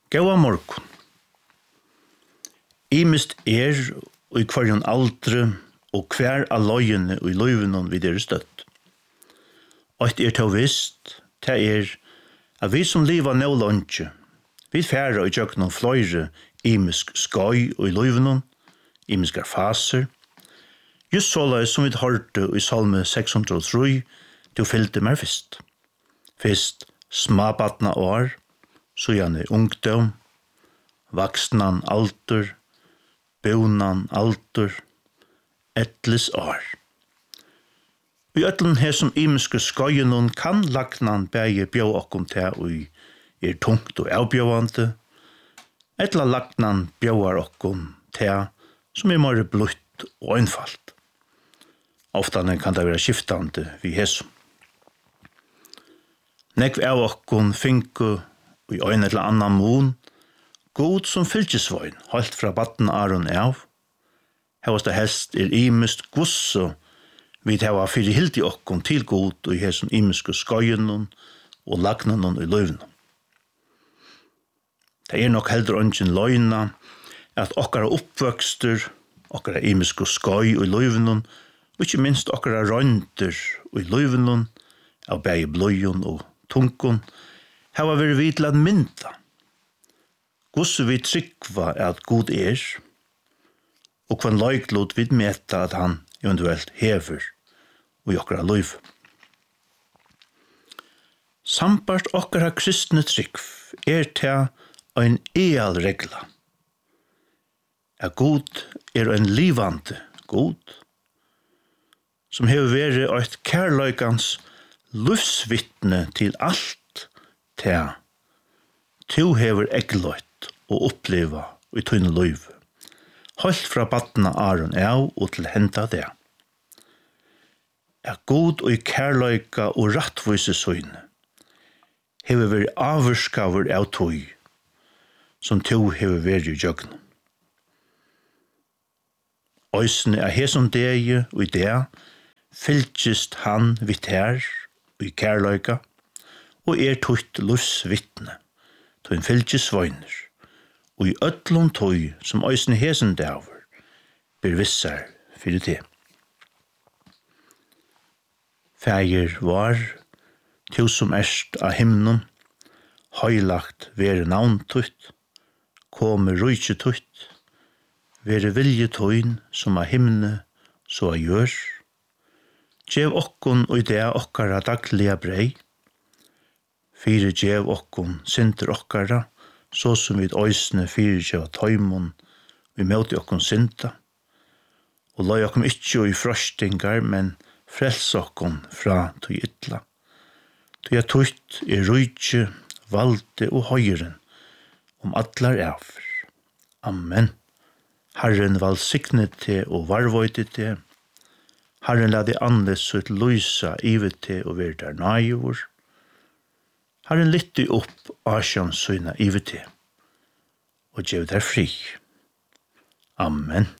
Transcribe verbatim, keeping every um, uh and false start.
Gåa morgon. Imist er og i kvarjon aldre og hver av løyene og i løyvenon vid er støtt. Og et er til visst, det er at vi som liva nå lunge, vi færa og gjøk noen fløyre imisk skøy og i løyvenon, imiskar faser, just såleis som vi hørte i salme seks hundre og tre, du fyllte meg fyrst. Fyrst smabatna år, så gjerne ungdom, vaksnan alder, bonan alder, etlis år. I ötlen her som imiske skøyenon kan lagnan bæge bjå okkom til og er tungt og avbjåvande, etla lagnan bjåar okkom til som er mer blutt og einfalt. Ofta kan det være skiftande vi hesum. Nekv av okkon finko i øyne eller annan mån, god som fylkesvøyn, holdt fra batten aron av, hevast det helst er imest gusso, vi heva fyrir hildi okkon til god og i hesum imiske skøyenon og lagnanon i løyvnon. Det er nok heldur ongin løyna at okkara oppvøkstur, okkara imiske skøy og i løyvnon, og ikke minst okkara røyndir og i løyvnon av bægi bløyon og tunkon, hava veri vi til at mynda. Gosse vi tryggva at god er, og kvann løyglod vi meta at han eventuelt hever og i okkara løyv. Sambart okkara kristne tryggv er til ein eal regla. At god er ein livande god, som hever væri eit kærleikans lufsvittne til alt til to hever eggløyt og oppleva i tøyne løyve. Holdt fra battena aron av og til henta det. Er god og i kærleika og rattvise søyne hever væri avurskaver av tøy som to hever væri i jøgnen. Øysene er hesom degi og i det fylgjist han vitt her og i kærleika og er tøyt lufsvittne to en fylgjist svøyner og i öllum tøy som øysene hesen davur ber vissar fyrir det. Fægir var to som erst av himnon høylagt vere navn tøyt komme rujtje tøyt vere vilje tøyn som av himne så av gjør. Gjev okkon og idea okkara dagliga brei. Fyre gjev okkon synder okkara, så som vi òsne fyre gjev tøymon vi møte okkon synda. Og lai okkom ikkje i frostingar, men frels okkon fra tøy ytla. Tøy a tøyt er rujtje, valde og høyren om atlar efer. Amen. Herren valsigne te og varvøyte te. Herren la det andes så et lysa ivet til å være der nøyvor. Herren lytte opp asjans søyna ivet til og gjev der fri. Amen.